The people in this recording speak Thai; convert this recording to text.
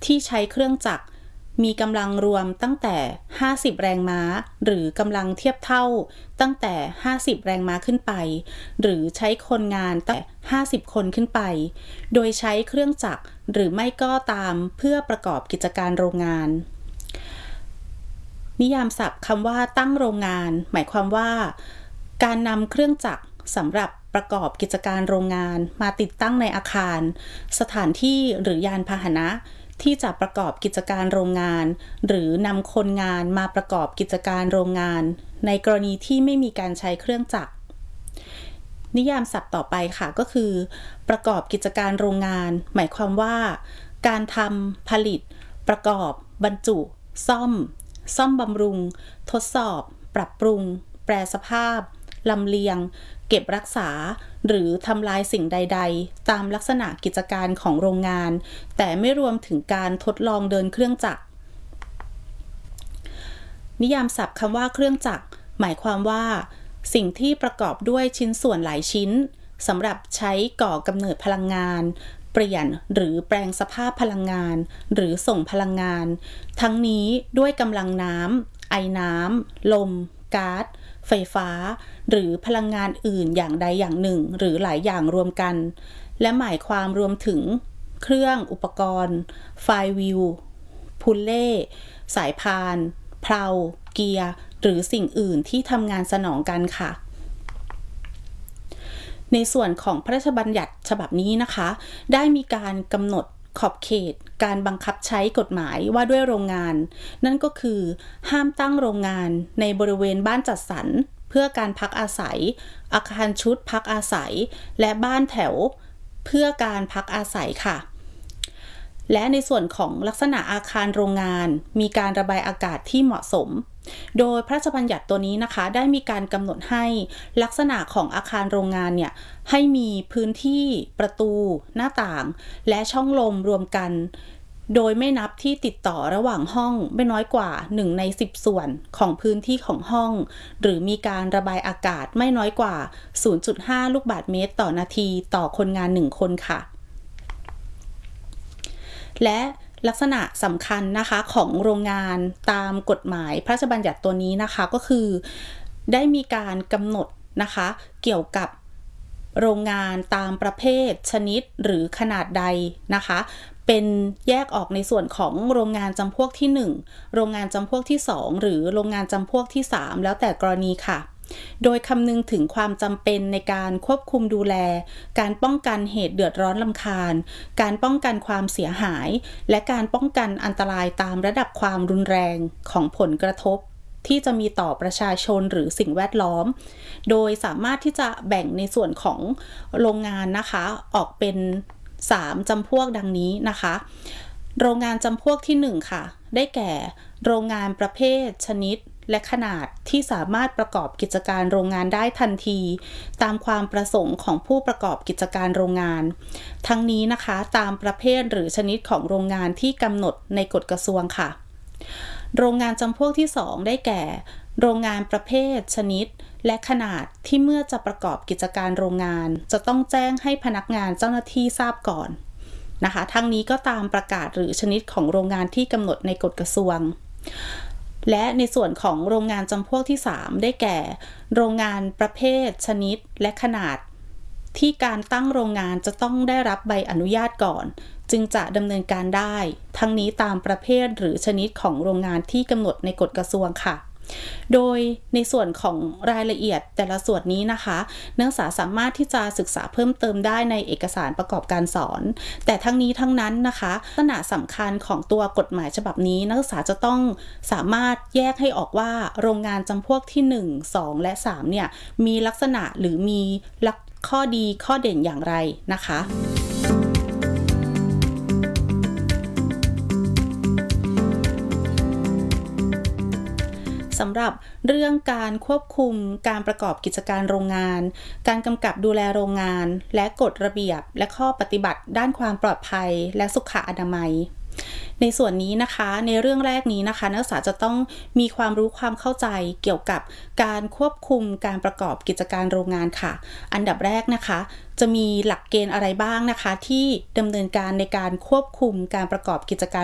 ที่ใช้เครื่องจักรมีกำลังรวมตั้งแต่50แรงม้าหรือกำลังเทียบเท่าตั้งแต่50แรงม้าขึ้นไปหรือใช้คนงานแต่50คนขึ้นไปโดยใช้เครื่องจักรหรือไม่ก็ตามเพื่อประกอบกิจการโรงงานนิยามศัพท์คำว่าตั้งโรงงานหมายความว่าการนำเครื่องจักรสำหรับประกอบกิจการโรงงานมาติดตั้งในอาคารสถานที่หรือยานพาหนะที่จะประกอบกิจการโรงงานหรือนำคนงานมาประกอบกิจการโรงงานในกรณีที่ไม่มีการใช้เครื่องจักรนิยามศัพท์ต่อไปค่ะก็คือประกอบกิจการโรงงานหมายความว่าการทำผลิตประกอบบรรจุซ่อมบำรุงทดสอบปรับปรุงแปรสภาพลำเลียงเก็บรักษาหรือทำลายสิ่งใดๆตามลักษณะกิจการของโรงงานแต่ไม่รวมถึงการทดลองเดินเครื่องจักรนิยามศัพท์คำว่าเครื่องจักรหมายความว่าสิ่งที่ประกอบด้วยชิ้นส่วนหลายชิ้นสำหรับใช้ก่อกำเนิดพลังงานเปลี่ยนหรือแปลงสภาพพลังงานหรือส่งพลังงานทั้งนี้ด้วยกำลังน้ำไอน้ำลมก๊าซไฟฟ้าหรือพลังงานอื่นอย่างใดอย่างหนึ่งหรือหลายอย่างรวมกันและหมายความรวมถึงเครื่องอุปกรณ์ไฟวิวพูลเล่สายพานเพลาเกียร์หรือสิ่งอื่นที่ทำงานสนองกันค่ะในส่วนของพระราชบัญญัติฉบับนี้นะคะได้มีการกำหนดขอบเขตการบังคับใช้กฎหมายว่าด้วยโรงงานนั่นก็คือห้ามตั้งโรงงานในบริเวณบ้านจัดสรรเพื่อการพักอาศัยอาคารชุดพักอาศัยและบ้านแถวเพื่อการพักอาศัยค่ะและในส่วนของลักษณะอาคารโรงงานมีการระบายอากาศที่เหมาะสมโดยพระราชบัญญัติตัวนี้นะคะได้มีการกำหนดให้ลักษณะของอาคารโรงงานเนี่ยให้มีพื้นที่ประตูหน้าต่างและช่องลมรวมกันโดยไม่นับที่ติดต่อระหว่างห้องไม่น้อยกว่า1ใน10ส่วนของพื้นที่ของห้องหรือมีการระบายอากาศไม่น้อยกว่า 0.5 ลูกบาศก์เมตรต่อนาทีต่อคนงาน1คนค่ะและลักษณะสำคัญนะคะของโรงงานตามกฎหมายพระราชบัญญัติตัวนี้นะคะก็คือได้มีการกำหนดนะคะเกี่ยวกับโรงงานตามประเภทชนิดหรือขนาดใดนะคะเป็นแยกออกในส่วนของโรงงานจำพวกที่1โรงงานจำพวกที่2หรือโรงงานจำพวกที่3แล้วแต่กรณีค่ะโดยคำนึงถึงความจำเป็นในการควบคุมดูแลการป้องกันเหตุเดือดร้อนรำคาญการป้องกันความเสียหายและการป้องกันอันตรายตามระดับความรุนแรงของผลกระทบที่จะมีต่อประชาชนหรือสิ่งแวดล้อมโดยสามารถที่จะแบ่งในส่วนของโรงงานนะคะออกเป็น3จำพวกดังนี้นะคะโรงงานจำพวกที่1ค่ะได้แก่โรงงานประเภทชนิดและขนาดที่สามารถประกอบกิจการโรงงานได้ทันทีตามความประสงค์ของผู้ประกอบกิจการโรงงานทั้งนี้นะคะตามประเภทหรือชนิดของโรงงานที่กำหนดในกฎกระทรวงค่ะโรงงานจำพวกที่2ได้แก่โรงงานประเภทชนิดและขนาดที่เมื่อจะประกอบกิจการโรงงานจะต้องแจ้งให้พนักงานเจ้าหน้าที่ทราบก่อนนะคะทั้งนี้ก็ตามประกาศหรือชนิดของโรงงานที่กำหนดในกฎกระทรวงและในส่วนของโรงงานจำพวกที่3ได้แก่โรงงานประเภทชนิดและขนาดที่การตั้งโรงงานจะต้องได้รับใบอนุญาตก่อนจึงจะดำเนินการได้ทั้งนี้ตามประเภทหรือชนิดของโรงงานที่กำหนดในกฎกระทรวงค่ะโดยในส่วนของรายละเอียดแต่ละส่วนนี้นะคะนักศึกษาสามารถที่จะศึกษาเพิ่มเติมได้ในเอกสารประกอบการสอนแต่ทั้งนี้ทั้งนั้นนะคะลักษณะสำคัญของตัวกฎหมายฉบับนี้นักศึกษาจะต้องสามารถแยกให้ออกว่าโรงงานจำพวกที่1 2และ3เนี่ยมีลักษณะหรือมีข้อดีข้อเด่นอย่างไรนะคะสำหรับเรื่องการควบคุมการประกอบกิจการโรงงานการกำกับดูแลโรงงานและกฎระเบียบและข้อปฏิบัติด้านความปลอดภัยและสุขอนามัยในส่วนนี้นะคะในเรื่องแรกนี้นะคะนักศึกษาจะต้องมีความรู้ความเข้าใจเกี่ยวกับการควบคุมการประกอบกิจการโรงงานค่ะอันดับแรกนะคะจะมีหลักเกณฑ์อะไรบ้างนะคะที่ดำเนินการในการควบคุมการประกอบกิจการ